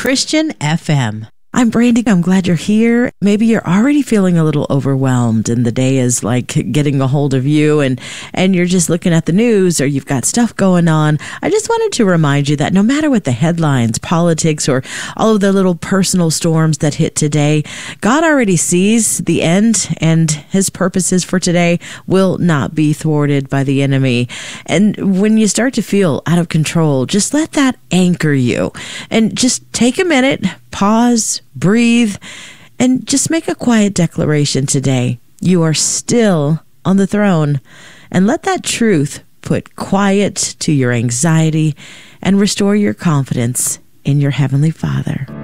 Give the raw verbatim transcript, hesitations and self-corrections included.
Christian F M. I'm Brandy. I'm glad you're here. Maybe you're already feeling a little overwhelmed and the day is like getting a hold of you and, and you're just looking at the news or you've got stuff going on. I just wanted to remind you that no matter what the headlines, politics, or all of the little personal storms that hit today, God already sees the end and his purposes for today will not be thwarted by the enemy. And when you start to feel out of control, just let that anchor you and just take a minute, pause, breathe, and just make a quiet declaration today. You are still on the throne, and let that truth put quiet to your anxiety and restore your confidence in your Heavenly Father.